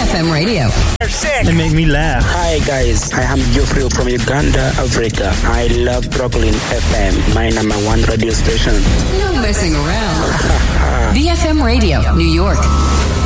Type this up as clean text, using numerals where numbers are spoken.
BFM Radio. They make me laugh. Hi guys, I am Geoffrey from Uganda, Africa. I love Brooklyn FM, my number one radio station. No messing around. BFM Radio, New York.